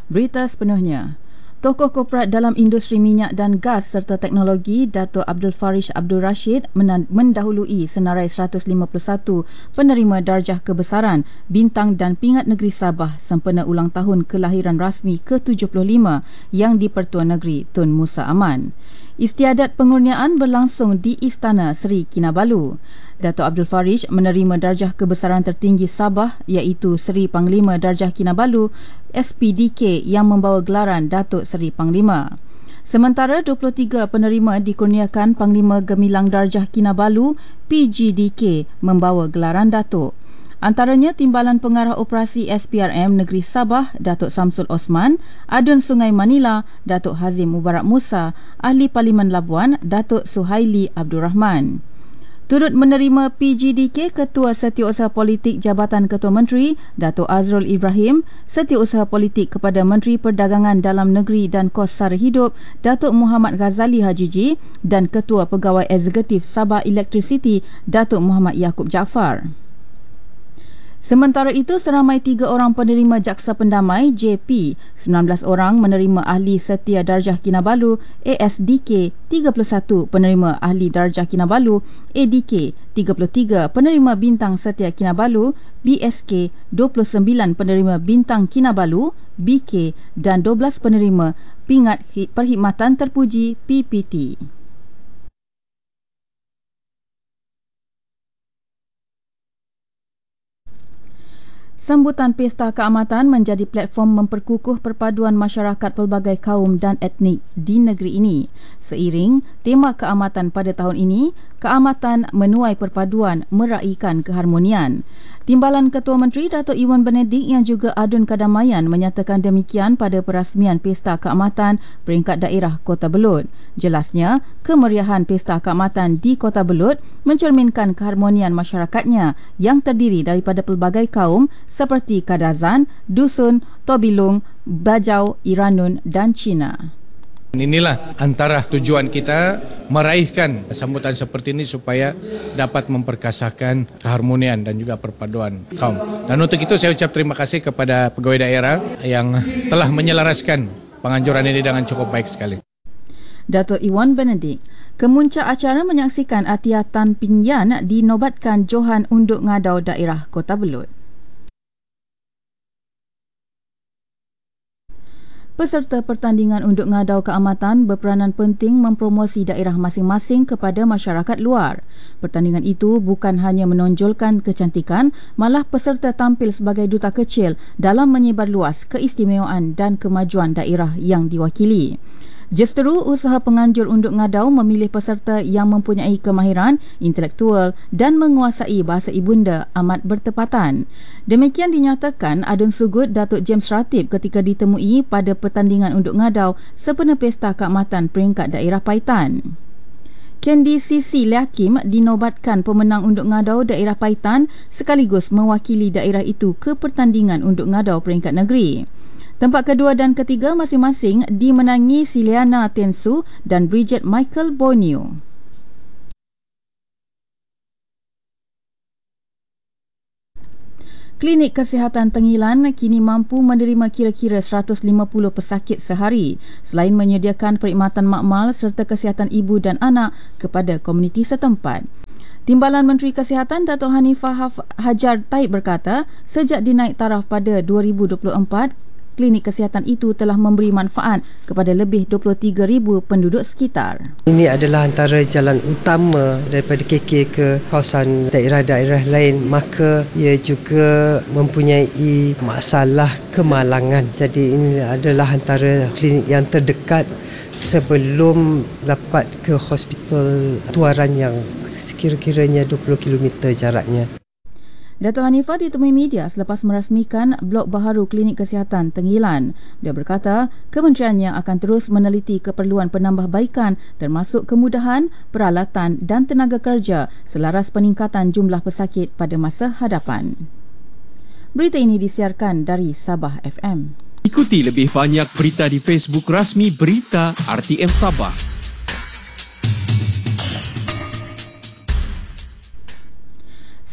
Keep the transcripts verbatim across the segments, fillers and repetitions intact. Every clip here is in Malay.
Berita sepenuhnya. Tokoh korporat dalam industri minyak dan gas serta teknologi Dato' Abdul Farish Abdul Rashid mendahului senarai seratus lima puluh satu penerima darjah kebesaran, bintang dan pingat negeri Sabah sempena ulang tahun kelahiran rasmi ke tujuh puluh lima yang di-Pertuan Negeri Tun Musa Aman. Istiadat pengurniaan berlangsung di Istana Seri Kinabalu. Dato' Abdul Farish menerima darjah kebesaran tertinggi Sabah iaitu Seri Panglima Darjah Kinabalu S P D K yang membawa gelaran Datuk Seri Panglima. Sementara dua puluh tiga penerima dikurniakan Panglima Gemilang Darjah Kinabalu P G D K membawa gelaran Datuk. Antaranya Timbalan Pengarah Operasi S P R M Negeri Sabah Datuk Samsul Osman, Adun Sungai Manila Datuk Hazim Mubarak Musa, Ahli Parlimen Labuan Datuk Suhaili Abdul Rahman. Turut menerima P G D K Ketua Setiausaha Politik Jabatan Ketua Menteri Datuk Azrul Ibrahim, Setiausaha Politik kepada Menteri Perdagangan Dalam Negeri dan Kos Sara Hidup Datuk Muhammad Ghazali Hajiji dan Ketua Pegawai Eksekutif Sabah Electricity Datuk Muhammad Yaakob Jaafar. Sementara itu, seramai tiga orang penerima Jaksa Pendamai J P, sembilan belas orang menerima Ahli Setia Darjah Kinabalu A S D K, tiga puluh satu penerima Ahli Darjah Kinabalu A D K, tiga puluh tiga penerima Bintang Setia Kinabalu B S K, dua puluh sembilan penerima Bintang Kinabalu B K dan dua belas penerima Pingat Perkhidmatan Terpuji P P T. Sambutan Pesta Keamatan menjadi platform memperkukuh perpaduan masyarakat pelbagai kaum dan etnik di negeri ini. Seiring tema keamatan pada tahun ini, keamatan menuai perpaduan, meraihkan keharmonian. Timbalan Ketua Menteri Datuk Iwan Benedik yang juga Adun Kadamaian menyatakan demikian pada perasmian Pesta Keamatan peringkat daerah Kota Belud. Jelasnya, kemeriahan Pesta Keamatan di Kota Belud mencerminkan keharmonian masyarakatnya yang terdiri daripada pelbagai kaum seperti Kadazan, Dusun, Tobilung, Bajau, Iranun dan Cina. Inilah antara tujuan kita meraihkan sambutan seperti ini supaya dapat memperkasahkan keharmonian dan juga perpaduan kaum. Dan untuk itu saya ucap terima kasih kepada pegawai daerah yang telah menyelaraskan penganjuran ini dengan cukup baik sekali. Datuk Iwan Benedik. Kemuncak acara menyaksikan Atiatan Pinyan dinobatkan Johan Unduk Ngadau daerah Kota Belud. Peserta pertandingan Unduk Ngadau Keamatan berperanan penting mempromosi daerah masing-masing kepada masyarakat luar. Pertandingan itu bukan hanya menonjolkan kecantikan, malah peserta tampil sebagai duta kecil dalam menyebarluas keistimewaan dan kemajuan daerah yang diwakili. Justeru, usaha penganjur Unduk Ngadau memilih peserta yang mempunyai kemahiran intelektual dan menguasai bahasa ibunda amat bertepatan. Demikian dinyatakan Adun Sugut Datuk James Ratib ketika ditemui pada pertandingan Unduk Ngadau sempena Pesta Keamatan peringkat daerah Paitan. Kendi Sisi Leakim dinobatkan pemenang Unduk Ngadau daerah Paitan sekaligus mewakili daerah itu ke pertandingan Unduk Ngadau peringkat negeri. Tempat kedua dan ketiga masing-masing dimenangi Siliana Tensu dan Bridget Michael Borneo. Klinik Kesihatan Tengilan kini mampu menerima kira-kira seratus lima puluh pesakit sehari selain menyediakan perkhidmatan makmal serta kesihatan ibu dan anak kepada komuniti setempat. Timbalan Menteri Kesihatan Datuk Hanifah Hajar Taib berkata, sejak dinaik taraf pada dua ribu dua puluh empat, klinik kesihatan itu telah memberi manfaat kepada lebih dua puluh tiga ribu penduduk sekitar. Ini adalah antara jalan utama daripada K K ke kawasan daerah-daerah lain, maka ia juga mempunyai masalah kemalangan. Jadi ini adalah antara klinik yang terdekat sebelum dapat ke hospital Tuaran yang sekira-kiranya dua puluh kilometer jaraknya. Datuk Hanifah ditemui media selepas merasmikan blok baharu Klinik Kesihatan Tengilan. Dia berkata, kementeriannya akan terus meneliti keperluan penambahbaikan termasuk kemudahan, peralatan dan tenaga kerja selaras peningkatan jumlah pesakit pada masa hadapan. Berita ini disiarkan dari Sabah F M. Ikuti lebih banyak berita di Facebook rasmi Berita R T M Sabah.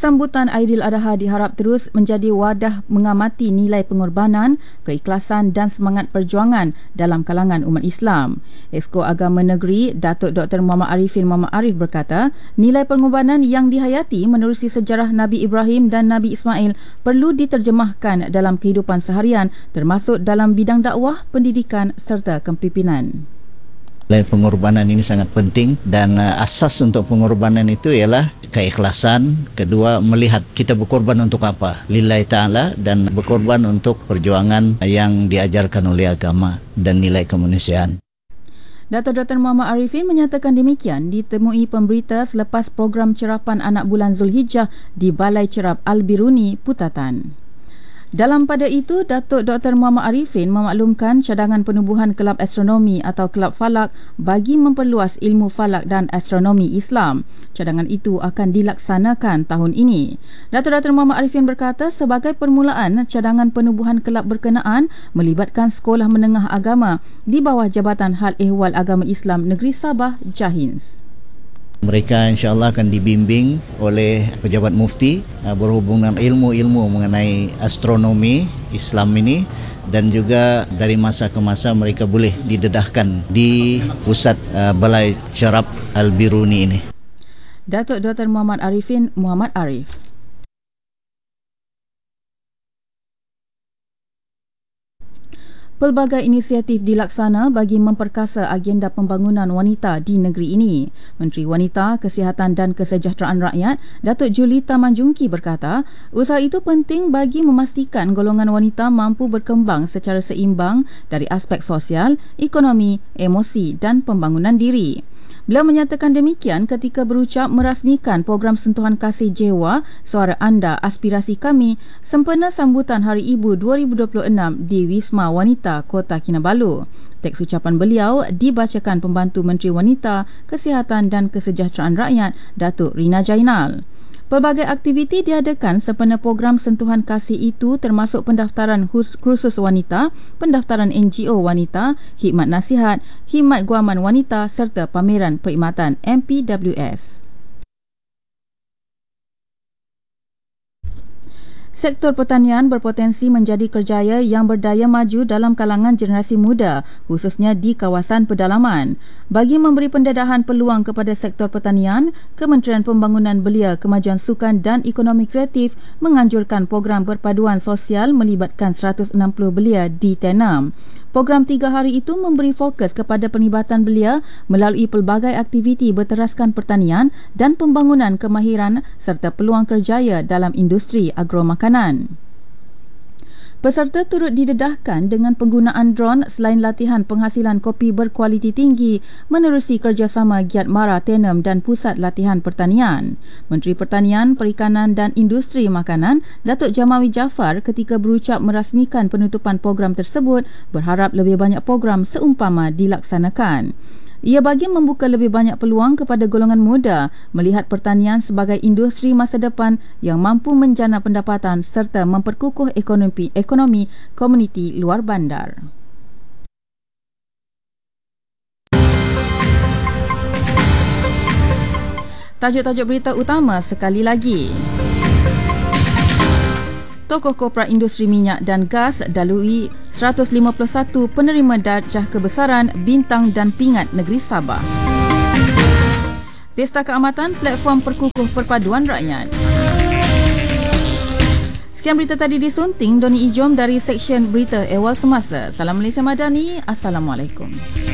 Sambutan Aidiladha diharap terus menjadi wadah mengamati nilai pengorbanan, keikhlasan dan semangat perjuangan dalam kalangan umat Islam. Exco Agama Negeri Datuk Doktor Muhammad Arifin Muhammad Arif berkata, nilai pengorbanan yang dihayati menerusi sejarah Nabi Ibrahim dan Nabi Ismail perlu diterjemahkan dalam kehidupan seharian, termasuk dalam bidang dakwah, pendidikan serta kepimpinan. Nilai pengorbanan ini sangat penting dan uh, asas untuk pengorbanan itu ialah keikhlasan. Kedua, melihat kita berkorban untuk apa, lillahi ta'ala, dan berkorban untuk perjuangan yang diajarkan oleh agama dan nilai kemanusiaan. Datuk Doktor Muhammad Arifin menyatakan demikian ditemui pemberita selepas program cerapan anak bulan Zulhijjah di Balai Cerap Al-Biruni, Putatan. Dalam pada itu, Datuk Doktor Muhammad Arifin memaklumkan cadangan penubuhan kelab astronomi atau kelab falak bagi memperluas ilmu falak dan astronomi Islam. Cadangan itu akan dilaksanakan tahun ini. Datuk Doktor Muhammad Arifin berkata sebagai permulaan, cadangan penubuhan kelab berkenaan melibatkan sekolah menengah agama di bawah Jabatan Hal Ehwal Agama Islam Negeri Sabah, Jahins. Mereka insyaAllah akan dibimbing oleh pejabat mufti uh, berhubungan ilmu-ilmu mengenai astronomi Islam ini, dan juga dari masa ke masa mereka boleh didedahkan di pusat uh, Balai Cerap Al-Biruni ini. Datuk Doktor Muhammad Arifin Muhammad Arif. Pelbagai inisiatif dilaksana bagi memperkasa agenda pembangunan wanita di negeri ini. Menteri Wanita, Kesihatan dan Kesejahteraan Rakyat, Datuk Julita Manjungki berkata, usaha itu penting bagi memastikan golongan wanita mampu berkembang secara seimbang dari aspek sosial, ekonomi, emosi dan pembangunan diri. Beliau menyatakan demikian ketika berucap merasmikan program sentuhan kasih jiwa Suara Anda Aspirasi Kami sempena sambutan Hari Ibu dua ribu dua puluh enam di Wisma Wanita Kota Kinabalu. Teks ucapan beliau dibacakan Pembantu Menteri Wanita, Kesihatan dan Kesejahteraan Rakyat, Datuk Rina Jainal. Pelbagai aktiviti diadakan sempena program sentuhan kasih itu, termasuk pendaftaran kursus wanita, pendaftaran N G O wanita, khidmat nasihat, khidmat guaman wanita serta pameran perkhidmatan M P W S. Sektor pertanian berpotensi menjadi kerjaya yang berdaya maju dalam kalangan generasi muda, khususnya di kawasan pedalaman. Bagi memberi pendedahan peluang kepada sektor pertanian, Kementerian Pembangunan Belia, Kemajuan Sukan dan Ekonomi Kreatif menganjurkan program perpaduan sosial melibatkan seratus enam puluh belia ditanam. Program tiga hari itu memberi fokus kepada penglibatan belia melalui pelbagai aktiviti berteraskan pertanian dan pembangunan kemahiran serta peluang kerjaya dalam industri agromakanan. Peserta turut didedahkan dengan penggunaan dron selain latihan penghasilan kopi berkualiti tinggi menerusi kerjasama Giat Mara Tenem dan Pusat Latihan Pertanian. Menteri Pertanian, Perikanan dan Industri Makanan, Datuk Jamawi Jaafar ketika berucap merasmikan penutupan program tersebut berharap lebih banyak program seumpama dilaksanakan. Ia bagi membuka lebih banyak peluang kepada golongan muda melihat pertanian sebagai industri masa depan yang mampu menjana pendapatan serta memperkukuh ekonomi ekonomi komuniti luar bandar. Tajuk-tajuk berita utama sekali lagi. Tokoh Korporat Industri Minyak dan Gas dalui seratus lima puluh satu penerima darjah kebesaran bintang dan pingat negeri Sabah. Pesta Keamatan, platform perkukuh perpaduan rakyat. Sekian berita tadi disunting Doni Ijom dari Seksyen Berita Ehwal Semasa. Salam Malaysia Madani. Assalamualaikum.